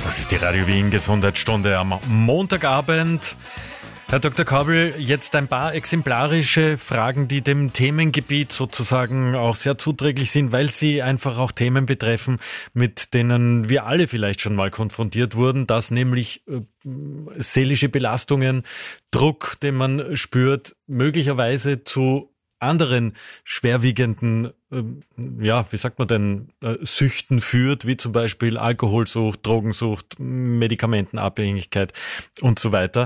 Das ist die Radio Wien Gesundheitsstunde am Montagabend. Herr Dr. Kaubel, jetzt ein paar exemplarische Fragen, die dem Themengebiet sozusagen auch sehr zuträglich sind, weil sie einfach auch Themen betreffen, mit denen wir alle vielleicht schon mal konfrontiert wurden, dass nämlich seelische Belastungen, Druck, den man spürt, möglicherweise zu anderen schwerwiegenden, Süchten führt, wie zum Beispiel Alkoholsucht, Drogensucht, Medikamentenabhängigkeit und so weiter.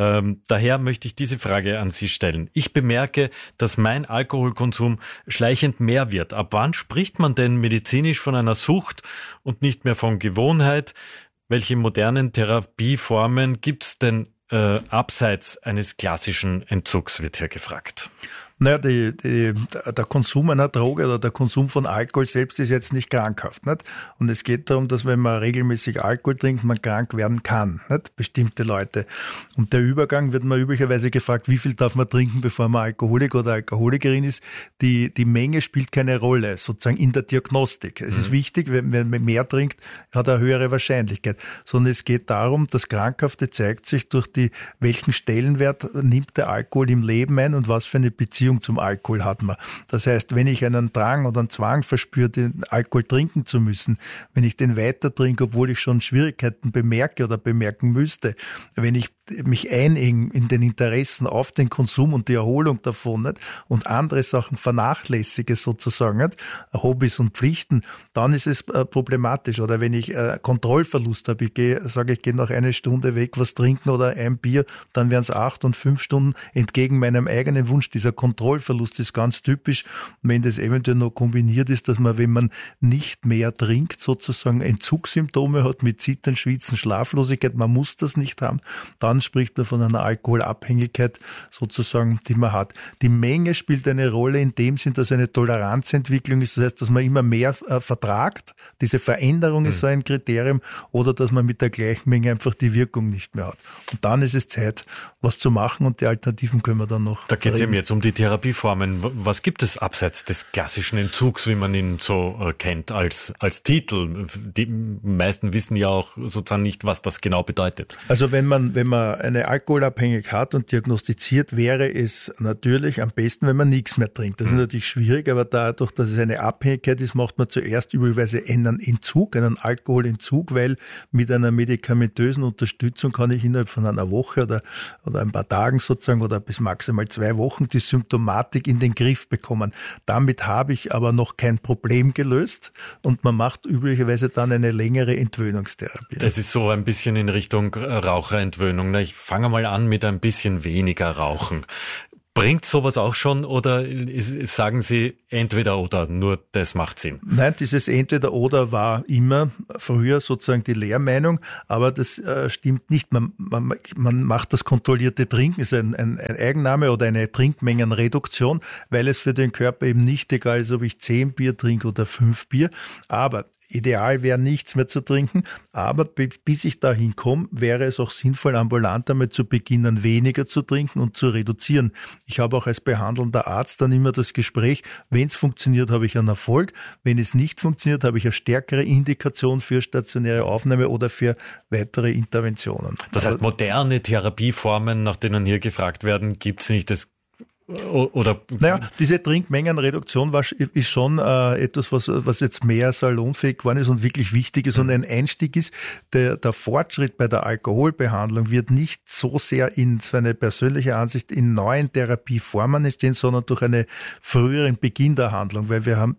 Daher möchte ich diese Frage an Sie stellen. Ich bemerke, dass mein Alkoholkonsum schleichend mehr wird. Ab wann spricht man denn medizinisch von einer Sucht und nicht mehr von Gewohnheit? Welche modernen Therapieformen gibt es denn abseits eines klassischen Entzugs, wird hier gefragt. Naja, der Konsum einer Droge oder der Konsum von Alkohol selbst ist jetzt nicht krankhaft. Nicht? Und es geht darum, dass wenn man regelmäßig Alkohol trinkt, man krank werden kann. Nicht? Bestimmte Leute. Und der Übergang wird man üblicherweise gefragt, wie viel darf man trinken, bevor man Alkoholiker oder Alkoholikerin ist. Die Menge spielt keine Rolle, sozusagen in der Diagnostik. Es ist wichtig, wenn man mehr trinkt, hat er eine höhere Wahrscheinlichkeit. Sondern es geht darum, das Krankhafte zeigt sich durch welchen Stellenwert nimmt der Alkohol im Leben ein und was für eine Beziehung zum Alkohol hat man. Das heißt, wenn ich einen Drang oder einen Zwang verspüre, den Alkohol trinken zu müssen, wenn ich den weiter trinke, obwohl ich schon Schwierigkeiten bemerke oder bemerken müsste, wenn ich mich einengen in den Interessen auf den Konsum und die Erholung davon nicht, und andere Sachen vernachlässige sozusagen, nicht, Hobbys und Pflichten, dann ist es problematisch. Oder wenn ich Kontrollverlust habe, ich gehe noch eine Stunde weg, was trinken oder ein Bier, dann wären es 8 und 5 Stunden entgegen meinem eigenen Wunsch. Dieser Kontrollverlust ist ganz typisch. Wenn das eventuell noch kombiniert ist, dass man, wenn man nicht mehr trinkt, sozusagen Entzugssymptome hat mit Zittern, Schwitzen, Schlaflosigkeit, man muss das nicht haben, dann spricht man von einer Alkoholabhängigkeit sozusagen, die man hat. Die Menge spielt eine Rolle in dem Sinn, dass eine Toleranzentwicklung ist. Das heißt, dass man immer mehr vertragt. Diese Veränderung ist so ein Kriterium. Oder dass man mit der gleichen Menge einfach die Wirkung nicht mehr hat. Und dann ist es Zeit, was zu machen und die Alternativen können wir dann noch. Da geht es eben jetzt um die Therapieformen. Was gibt es abseits des klassischen Entzugs, wie man ihn so kennt, als Titel? Die meisten wissen ja auch sozusagen nicht, was das genau bedeutet. Also wenn man eine Alkoholabhängigkeit hat und diagnostiziert, wäre es natürlich am besten, wenn man nichts mehr trinkt. Das ist natürlich schwierig, aber dadurch, dass es eine Abhängigkeit ist, macht man zuerst üblicherweise einen Entzug, einen Alkoholentzug, weil mit einer medikamentösen Unterstützung kann ich innerhalb von einer Woche oder ein paar Tagen sozusagen oder bis maximal 2 Wochen die Symptomatik in den Griff bekommen. Damit habe ich aber noch kein Problem gelöst und man macht üblicherweise dann eine längere Entwöhnungstherapie. Das ist so ein bisschen in Richtung Raucherentwöhnung. Ich fange mal an mit ein bisschen weniger Rauchen. Bringt sowas auch schon oder sagen Sie entweder oder, nur das macht Sinn? Nein, dieses entweder oder war immer früher sozusagen die Lehrmeinung, aber das stimmt nicht. Man macht das kontrollierte Trinken, ist ein Eigenname oder eine Trinkmengenreduktion, weil es für den Körper eben nicht egal ist, ob ich 10 Bier trinke oder 5 Bier, aber ideal wäre nichts mehr zu trinken, aber bis ich dahin komme, wäre es auch sinnvoll, ambulant einmal zu beginnen, weniger zu trinken und zu reduzieren. Ich habe auch als behandelnder Arzt dann immer das Gespräch, wenn es funktioniert, habe ich einen Erfolg, wenn es nicht funktioniert, habe ich eine stärkere Indikation für stationäre Aufnahme oder für weitere Interventionen. Das heißt, moderne Therapieformen, nach denen hier gefragt werden, gibt es nicht das? Oder? Naja, diese Trinkmengenreduktion ist schon etwas, was jetzt mehr salonfähig geworden ist und wirklich wichtig ist und ein Einstieg ist. Der Fortschritt bei der Alkoholbehandlung wird nicht so sehr in so eine persönliche Ansicht in neuen Therapieformen entstehen, sondern durch einen früheren Beginn der Handlung, weil wir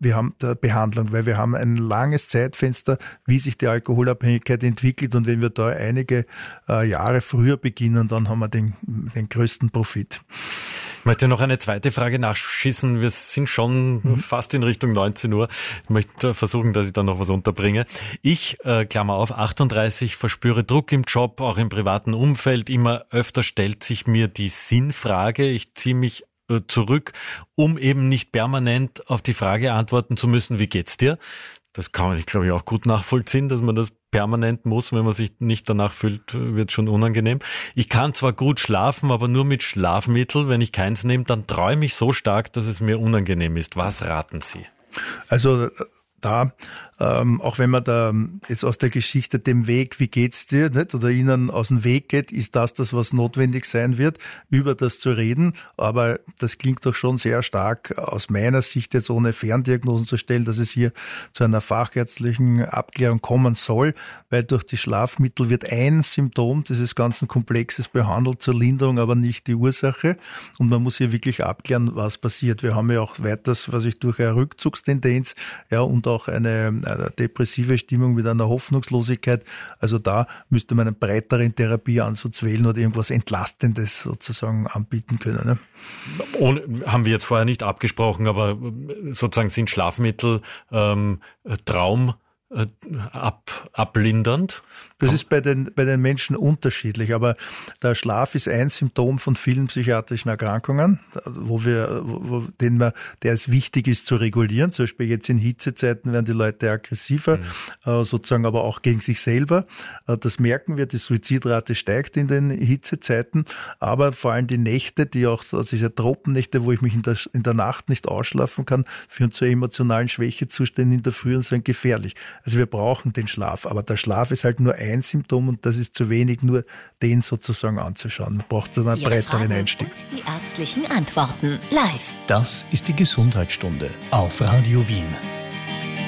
haben ein langes Zeitfenster, wie sich die Alkoholabhängigkeit entwickelt und wenn wir da einige Jahre früher beginnen, dann haben wir den größten Profit. Ich möchte noch eine zweite Frage nachschießen. Wir sind schon fast in Richtung 19 Uhr. Ich möchte versuchen, dass ich da noch was unterbringe. Ich, Klammer auf, 38, verspüre Druck im Job, auch im privaten Umfeld. Immer öfter stellt sich mir die Sinnfrage. Ich ziehe mich zurück, um eben nicht permanent auf die Frage antworten zu müssen, wie geht's dir? Das kann man, glaube ich, auch gut nachvollziehen, dass man das permanent muss. Wenn man sich nicht danach fühlt, wird schon unangenehm. Ich kann zwar gut schlafen, aber nur mit Schlafmittel. Wenn ich keins nehme, dann träume ich so stark, dass es mir unangenehm ist. Was raten Sie? Also da auch wenn man da jetzt aus der Geschichte dem Weg, wie geht's dir, nicht, oder ihnen aus dem Weg geht, ist das, was notwendig sein wird, über das zu reden. Aber das klingt doch schon sehr stark aus meiner Sicht, jetzt ohne Ferndiagnosen zu stellen, dass es hier zu einer fachärztlichen Abklärung kommen soll, weil durch die Schlafmittel wird ein Symptom dieses ganzen Komplexes behandelt zur Linderung, aber nicht die Ursache. Und man muss hier wirklich abklären, was passiert. Wir haben ja auch weiters, was ich durch eine Rückzugstendenz, ja, und auch eine depressive Stimmung mit einer Hoffnungslosigkeit. Also da müsste man einen breiteren Therapieansatz wählen oder irgendwas Entlastendes sozusagen anbieten können. Ne? Haben wir jetzt vorher nicht abgesprochen, aber sozusagen sind Schlafmittel ablindernd? Das ist bei den Menschen unterschiedlich, aber der Schlaf ist ein Symptom von vielen psychiatrischen Erkrankungen, der es wichtig ist zu regulieren. Zum Beispiel jetzt in Hitzezeiten werden die Leute aggressiver, sozusagen aber auch gegen sich selber. Das merken wir, die Suizidrate steigt in den Hitzezeiten, aber vor allem die Nächte, die auch, also diese Tropennächte, wo ich mich in der Nacht nicht ausschlafen kann, führen zu emotionalen Schwächezuständen in der Früh und sind gefährlich. Also wir brauchen den Schlaf, aber der Schlaf ist halt nur ein Symptom und das ist zu wenig, nur den sozusagen anzuschauen. Man braucht einen breiteren Einstieg. Und die ärztlichen Antworten live. Das ist die Gesundheitsstunde auf Radio Wien.